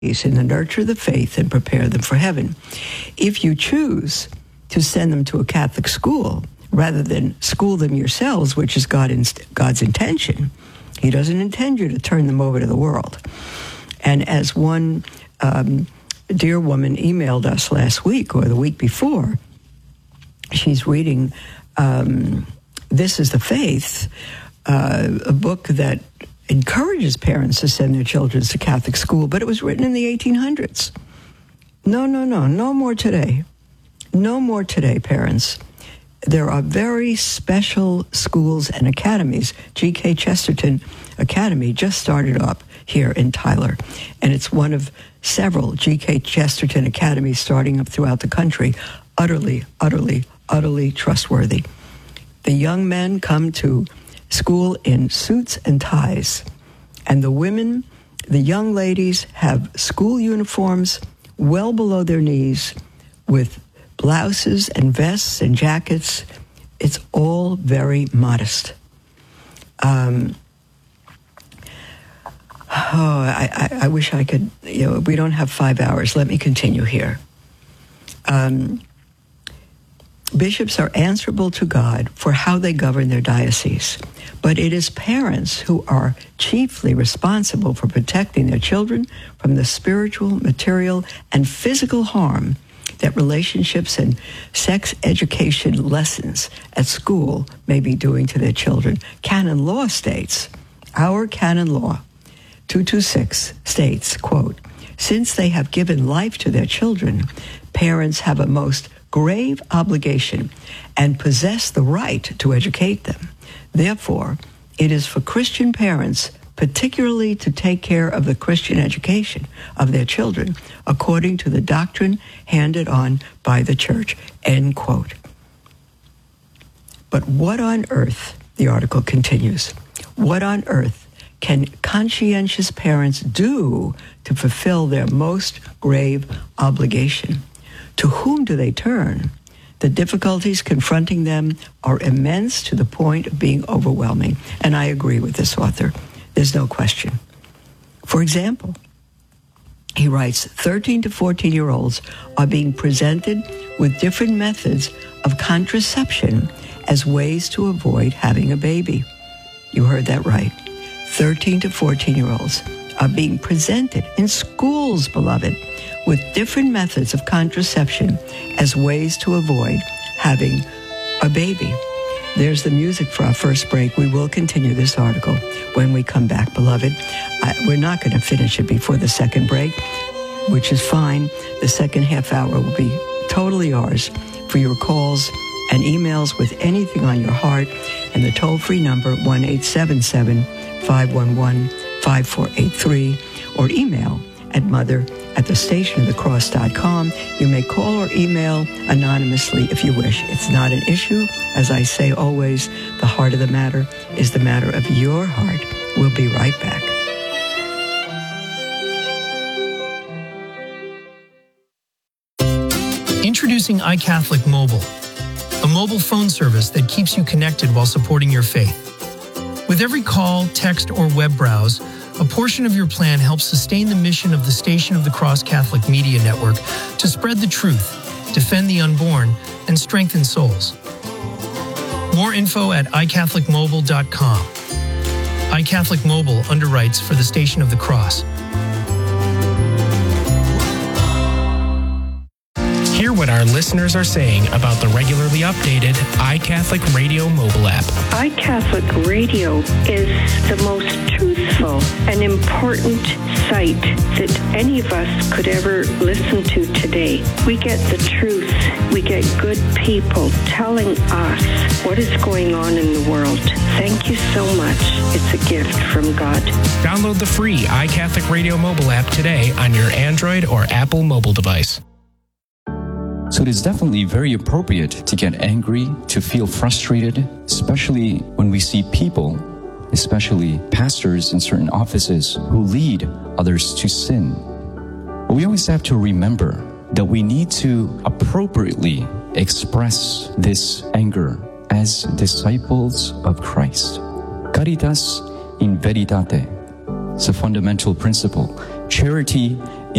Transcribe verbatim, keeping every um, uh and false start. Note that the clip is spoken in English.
in the nurture of the faith and prepare them for heaven. If you choose to send them to a Catholic school rather than school them yourselves, which is God in, God's intention, he doesn't intend you to turn them over to the world. And as one um, dear woman emailed us last week or the week before, she's reading um, This is the Faith, uh, a book that encourages parents to send their children to Catholic school, but it was written in the eighteen hundreds. No, no, no, no more today. No more today, parents. There are very special schools and academies. G K Chesterton Academy just started up here in Tyler, and it's one of several G K Chesterton Academies starting up throughout the country, utterly, utterly, utterly trustworthy. The young men come to school in suits and ties, and the women, the young ladies, have school uniforms well below their knees with blouses and vests and jackets. It's all very modest. Um, oh, I, I, I wish I could, you know, we don't have five hours. Let me continue here. Um, bishops are answerable to God for how they govern their diocese, but it is parents who are chiefly responsible for protecting their children from the spiritual, material, and physical harm that relationships and sex education lessons at school may be doing to their children. Canon law states, our canon law, two twenty-six, states, quote, since they have given life to their children, parents have a most grave obligation and possess the right to educate them. Therefore, it is for Christian parents particularly to take care of the Christian education of their children according to the doctrine handed on by the Church, end quote. But what on earth, the article continues, what on earth can conscientious parents do to fulfill their most grave obligation? To whom do they turn? The difficulties confronting them are immense to the point of being overwhelming. And I agree with this author. There's no question. For example, he writes, thirteen to fourteen-year-olds are being presented with different methods of contraception as ways to avoid having a baby. You heard that right. thirteen to fourteen-year-olds are being presented in schools, beloved, with different methods of contraception as ways to avoid having a baby. There's the music for our first break. We will continue this article when we come back, beloved. I, we're not going to finish it before the second break, which is fine. The second half hour will be totally yours for your calls and emails with anything on your heart, and the toll-free number one eight seven seven, five one one, five four eight three, or email at mother at the station of the cross dot com. You may call or email anonymously if you wish. It's not an issue. As I say always, the heart of the matter is the matter of your heart. We'll be right back. Introducing iCatholic Mobile, a mobile phone service that keeps you connected while supporting your faith. With every call, text, or web browse, a portion of your plan helps sustain the mission of the Station of the Cross Catholic Media Network to spread the truth, defend the unborn, and strengthen souls. More info at i catholic mobile dot com. iCatholic Mobile underwrites for the Station of the Cross. Hear what our listeners are saying about the regularly updated iCatholic Radio mobile app. iCatholic Radio is the most truthful and important site that any of us could ever listen to today. We get the truth. We get good people telling us what is going on in the world. Thank you so much. It's a gift from God. Download the free iCatholic Radio mobile app today on your Android or Apple mobile device. So it is definitely very appropriate to get angry, to feel frustrated, especially when we see people, especially pastors in certain offices, who lead others to sin. But we always have to remember that we need to appropriately express this anger as disciples of Christ. Caritas in veritate. It's a fundamental principle. Charity